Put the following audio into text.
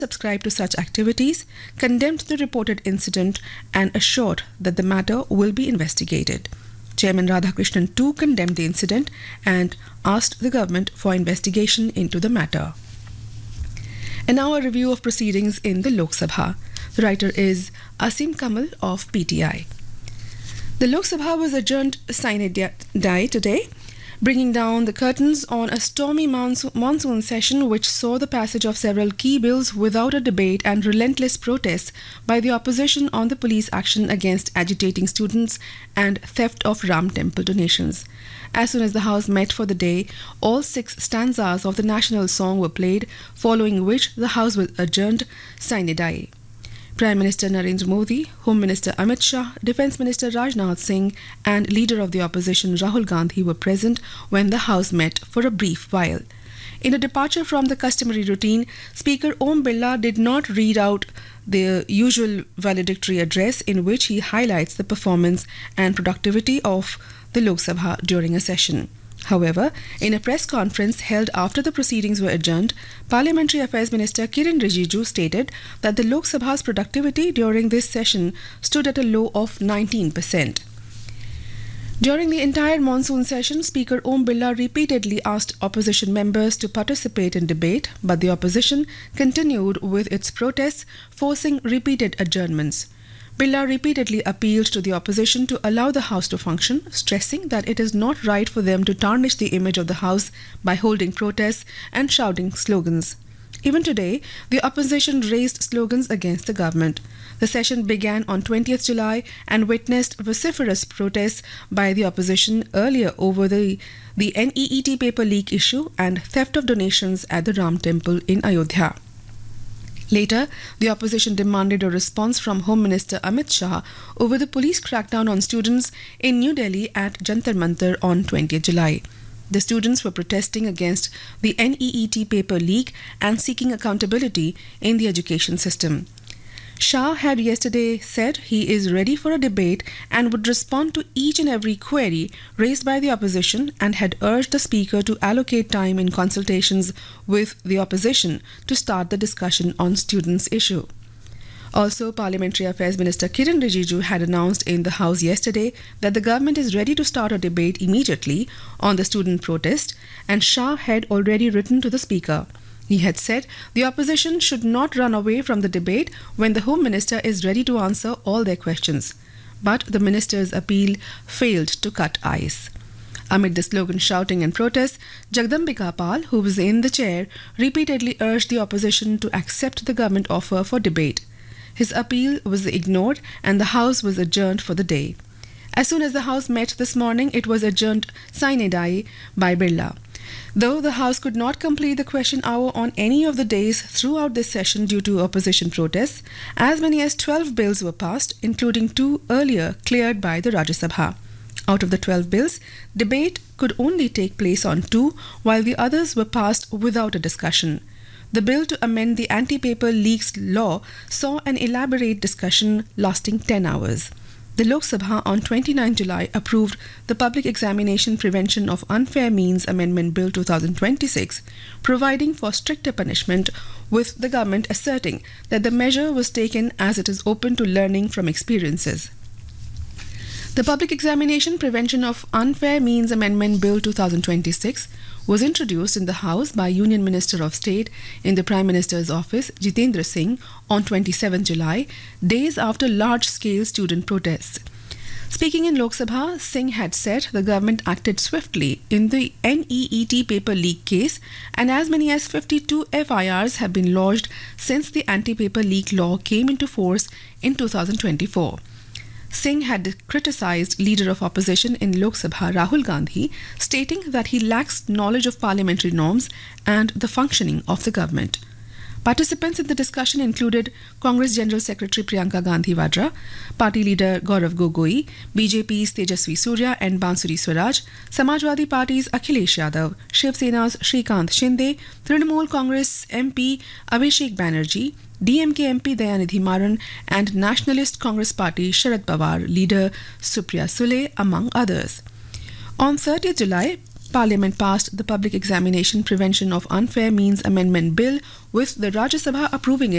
subscribe to such activities, condemned the reported incident, and assured that the matter will be investigated. Chairman Radhakrishnan too condemned the incident and asked the government for investigation into the matter. And now a review of proceedings in the Lok Sabha. The writer is Asim Kamal of PTI. The Lok Sabha was adjourned sine die today, bringing down the curtains on a stormy monsoon session which saw the passage of several key bills without a debate and relentless protests by the opposition on the police action against agitating students and theft of Ram temple donations. As soon as the House met for the day, all 6 stanzas of the national song were played, following which the House was adjourned sine die. Prime Minister Narendra Modi, Home Minister Amit Shah, Defence Minister Rajnath Singh and Leader of the Opposition Rahul Gandhi were present when the House met for a brief while. In a departure from the customary routine, Speaker Om Birla did not read out the usual valedictory address in which he highlights the performance and productivity of the Lok Sabha during a session. However, in a press conference held after the proceedings were adjourned, Parliamentary Affairs Minister Kiren Rijiju stated that the Lok Sabha's productivity during this session stood at a low of 19%. During the entire monsoon session, Speaker Om Birla repeatedly asked opposition members to participate in debate, but the opposition continued with its protests, forcing repeated adjournments. Birla repeatedly appealed to the opposition to allow the House to function, stressing that it is not right for them to tarnish the image of the House by holding protests and shouting slogans. Even today, the opposition raised slogans against the government. The session began on 20th July and witnessed vociferous protests by the opposition earlier over the NEET paper leak issue and theft of donations at the Ram temple in Ayodhya. Later, the opposition demanded a response from Home Minister Amit Shah over the police crackdown on students in New Delhi at Jantar Mantar on 20th July. The students were protesting against the NEET paper leak and seeking accountability in the education system. Shah had yesterday said he is ready for a debate and would respond to each and every query raised by the opposition and had urged the Speaker to allocate time in consultations with the opposition to start the discussion on students' issue. Also, Parliamentary Affairs Minister Kiren Rijiju had announced in the House yesterday that the government is ready to start a debate immediately on the student protest, and Shah had already written to the Speaker. He had said the opposition should not run away from the debate when the Home Minister is ready to answer all their questions. But the minister's appeal failed to cut ice. Amid the slogan shouting and protests, Jagdambika Pal, who was in the chair, repeatedly urged the opposition to accept the government offer for debate. His appeal was ignored and the House was adjourned for the day. As soon as the House met this morning, it was adjourned sine die by Birla. Though the House could not complete the question hour on any of the days throughout this session due to opposition protests, as many as 12 bills were passed, including 2 earlier cleared by the Rajya Sabha. Out of the 12 bills, debate could only take place on 2, while the others were passed without a discussion. The bill to amend the anti-paper leaks law saw an elaborate discussion lasting 10 hours. The Lok Sabha on 29 July approved the Public Examination Prevention of Unfair Means Amendment Bill 2026, providing for stricter punishment, with the government asserting that the measure was taken as it is open to learning from experiences. The Public Examination Prevention of Unfair Means Amendment Bill 2026 was introduced in the House by Union Minister of State in the Prime Minister's office, Jitendra Singh, on 27 July, days after large-scale student protests. Speaking in Lok Sabha, Singh had said the government acted swiftly in the NEET paper leak case, and as many as 52 FIRs have been lodged since the anti-paper leak law came into force in 2024. Singh had criticized Leader of Opposition in Lok Sabha Rahul Gandhi, stating that he lacks knowledge of parliamentary norms and the functioning of the government. Participants in the discussion included Congress General Secretary Priyanka Gandhi Vadra, Party Leader Gaurav Gogoi, BJP's Tejasvi Surya and Bansuri Swaraj, Samajwadi Party's Akhilesh Yadav, Shiv Sena's Shrikant Shinde, Trinamool Congress MP Abhishek Banerjee, DMK MP Dayanidhi Maran and Nationalist Congress Party Sharad Pawar leader Supriya Sule, among others. On 30th July, Parliament passed the Public Examination Prevention of Unfair Means Amendment Bill, with the Rajya Sabha approving it